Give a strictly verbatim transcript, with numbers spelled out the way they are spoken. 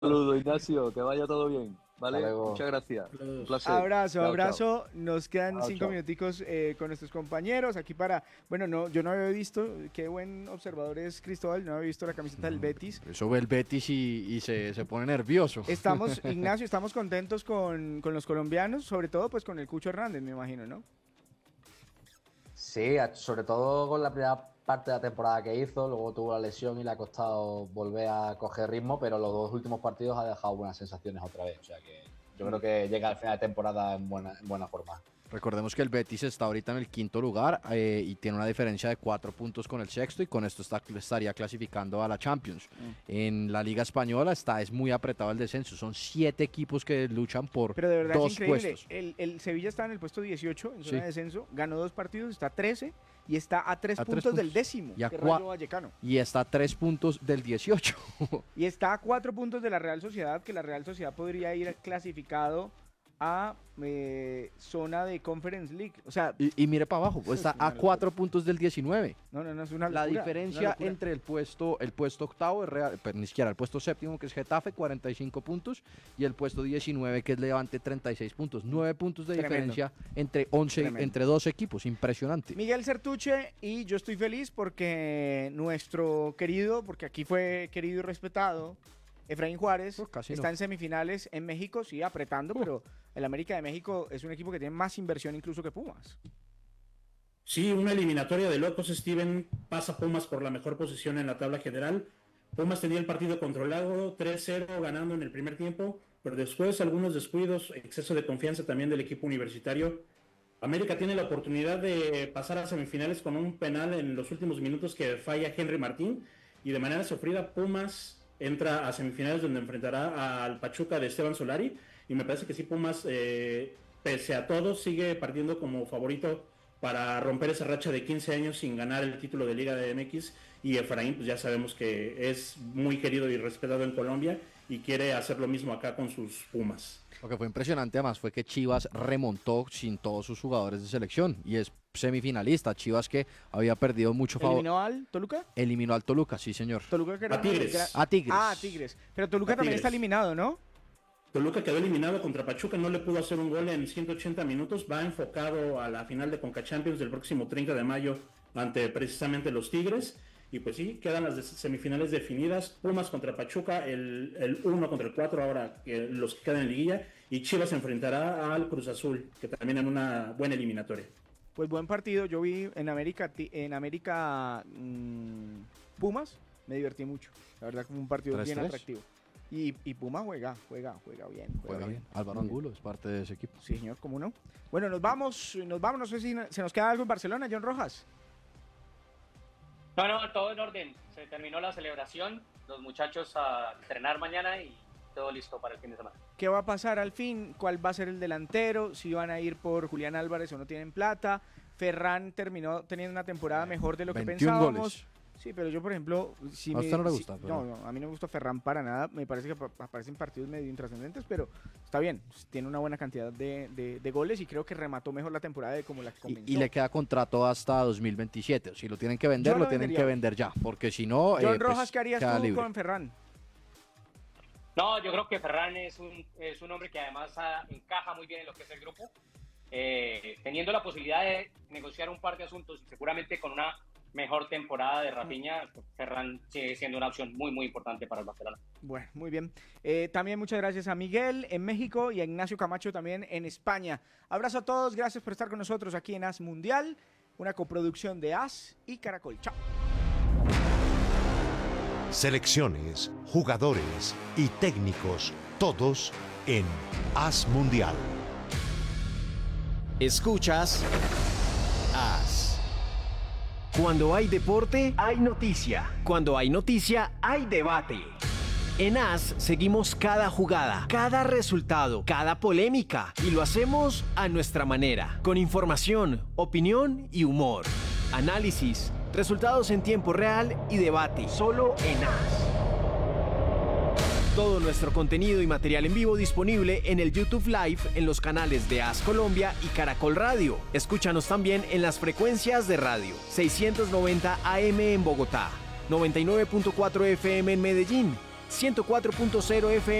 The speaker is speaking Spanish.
Saludos, Ignacio, que vaya todo bien, ¿vale? Muchas gracias. Un placer. Abrazo, Chao, abrazo. Chao. Nos quedan chao, cinco chao. minuticos eh, con nuestros compañeros aquí para... Bueno, no, yo no había visto, qué buen observador es Cristóbal, no había visto la camiseta del Betis. Eso ve el Betis y, y se, se pone nervioso. Estamos, Ignacio, estamos contentos con, con los colombianos, sobre todo pues con el Cucho Hernández, me imagino, ¿no? Sí, sobre todo con la primera parte de la temporada que hizo, luego tuvo la lesión y le ha costado volver a coger ritmo, pero los dos últimos partidos ha dejado buenas sensaciones otra vez, o sea que yo creo que llega al final de temporada en buena, en buena forma. Recordemos que el Betis está ahorita en el quinto lugar eh, y tiene una diferencia de cuatro puntos con el sexto y con esto está, estaría clasificando a la Champions. Mm. En la Liga Española está es muy apretado el descenso, son siete equipos que luchan por Pero de verdad dos es increíble. puestos. El, el Sevilla está en el puesto dieciocho en zona Sí. de descenso, ganó dos partidos, está trece y está a tres A puntos, tres puntos del décimo, y a que es cua- Rayo Vallecano. Y está a tres puntos del dieciocho. Y está a cuatro puntos de la Real Sociedad, que la Real Sociedad podría ir clasificado a eh, zona de Conference League. O sea, y, y mire para abajo, está a cuatro puntos del diecinueve. No, no, no, es una La locura, diferencia una locura. entre el puesto, el puesto octavo, es real, pero ni siquiera el puesto séptimo, que es Getafe, cuarenta y cinco puntos, y el puesto diecinueve, que es Levante, treinta y seis puntos. nueve puntos de Tremendo. diferencia entre once, Tremendo. entre dos equipos. Impresionante. Miguel Sertuche, y yo estoy feliz porque nuestro querido, porque aquí fue querido y respetado, Efraín Juárez, Oh, casi está no. en semifinales en México, sí, apretando, pero el América de México es un equipo que tiene más inversión incluso que Pumas. Sí, una eliminatoria de locos. Steven pasa Pumas por la mejor posición en la tabla general. Pumas tenía el partido controlado, tres cero ganando en el primer tiempo, pero después algunos descuidos, exceso de confianza también del equipo universitario. América tiene la oportunidad de pasar a semifinales con un penal en los últimos minutos que falla Henry Martín, y de manera sufrida Pumas entra a semifinales donde enfrentará al Pachuca de Esteban Solari, y me parece que sí, Pumas, eh, pese a todo, sigue partiendo como favorito para romper esa racha de quince años sin ganar el título de Liga de M X, y Efraín, pues ya sabemos que es muy querido y respetado en Colombia y quiere hacer lo mismo acá con sus Pumas. Lo que fue impresionante además fue que Chivas remontó sin todos sus jugadores de selección y es semifinalista. Chivas, que había perdido mucho favor. ¿Eliminó al Toluca? Eliminó al Toluca, sí señor. Toluca que era A Tigres. era- A Tigres. Ah, a Tigres. Pero Toluca A también Tigres. está eliminado, ¿no? Toluca quedó eliminado contra Pachuca, no le pudo hacer un gol en ciento ochenta minutos, va enfocado a la final de Conca Champions del próximo treinta de mayo ante precisamente los Tigres, y pues sí, quedan las de- semifinales definidas, Pumas contra Pachuca, el, el uno contra el cuatro ahora, que los que quedan en liguilla, y Chivas se enfrentará al Cruz Azul, que también en una buena eliminatoria. Pues buen partido. Yo vi en América, ti- en América mmm, Pumas, me divertí mucho. La verdad, como un partido tres bien tres. atractivo. Y, y Puma juega, juega, juega bien. Juega, Juega bien. Álvaro Muy bien. Angulo es parte de ese equipo. Sí, señor, ¿cómo no? Bueno, nos vamos, nos vamos. No sé si se nos queda algo en Barcelona, John Rojas. No, no, todo en orden. Se terminó la celebración, los muchachos a entrenar mañana y todo listo para el fin de semana. ¿Qué va a pasar al fin? ¿Cuál va a ser el delantero? Si van a ir por Julián Álvarez o no tienen plata. Ferran terminó teniendo una temporada mejor de lo que veintiún pensábamos. goles. Sí, pero yo, por ejemplo, si A me- usted no le si- gusta, pero- no, no, a mí no me gusta Ferran para nada. Me parece que pa- aparecen partidos medio intrascendentes, pero está bien. Tiene una buena cantidad de, de- de goles y creo que remató mejor la temporada de como la que Y, comenzó. y le queda contrato hasta dos mil veintisiete. Si lo tienen que vender, Yo lo lo tienen vendería. que vender ya. Porque si no, John eh, pues, Rojas, ¿qué harías queda tú libre. con Ferran? No, yo creo que Ferran es un, es un hombre que además ah, encaja muy bien en lo que es el grupo. Eh, teniendo la posibilidad de negociar un par de asuntos y seguramente con una mejor temporada de Rafinha, pues Ferran sigue siendo una opción muy, muy importante para el Barcelona. Bueno, muy bien. Eh, también muchas gracias a Miguel en México y a Ignacio Camacho también en España. Abrazo a todos, gracias por estar con nosotros aquí en As Mundial, una coproducción de As y Caracol. Chao. Selecciones, jugadores y técnicos, todos en As Mundial. Escuchas As. Cuando hay deporte, hay noticia. Cuando hay noticia, hay debate. En As seguimos cada jugada, cada resultado, cada polémica y lo hacemos a nuestra manera, con información, opinión y humor. Análisis, resultados en tiempo real y debate, solo en As. Todo nuestro contenido y material en vivo disponible en el YouTube Live en los canales de As Colombia y Caracol Radio. Escúchanos también en las frecuencias de radio seiscientos noventa A M en Bogotá, noventa y nueve punto cuatro F M en Medellín, ciento cuatro punto cero F M.